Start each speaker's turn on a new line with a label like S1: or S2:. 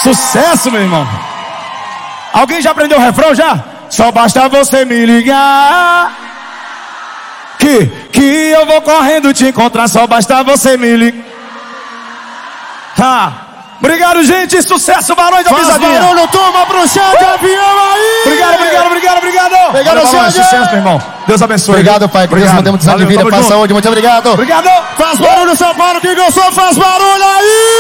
S1: Sucesso, meu irmão. Alguém já aprendeu o refrão já? Só basta você me ligar que eu vou correndo te encontrar. Só basta você me ligar. Tá. Obrigado, gente. Sucesso, Barões da Pisadinha.
S2: Faz barulho, turma, pro céu de avião aí.
S1: Obrigado, sucesso, meu irmão. Deus abençoe.
S2: Obrigado, Pai. Que Deus mantemos de vida, paz, saúde. Muito obrigado.
S1: Obrigado.
S2: Faz barulho, São Paulo. Quem gostou, faz barulho aí.